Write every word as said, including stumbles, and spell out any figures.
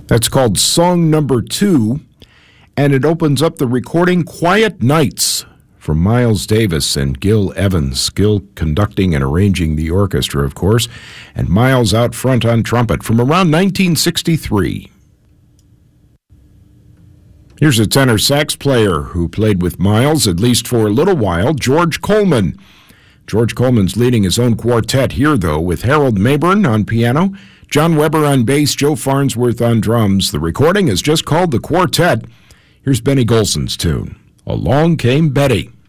That's called Song Number Two, and it opens up the recording Quiet Nights from Miles Davis and Gil Evans. Gil conducting and arranging the orchestra, of course, and Miles out front on trumpet from around nineteen sixty-three. Here's a tenor sax player who played with Miles, at least for a little while, George Coleman. George Coleman's leading his own quartet here, though, with Harold Mayburn on piano, John Weber on bass, Joe Farnsworth on drums. The recording is just called The Quartet. Here's Benny Golson's tune, Along Came Betty.